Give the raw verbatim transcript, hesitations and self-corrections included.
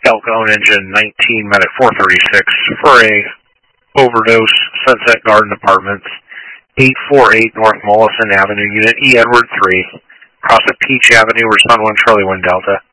Elkhorn Engine nineteen Medic four thirty-six for a overdose, Sunset Garden Apartments, eight forty-eight North Mollison Avenue, Unit E Edward three, across of Peach Avenue, or Sun one Charlie one Delta.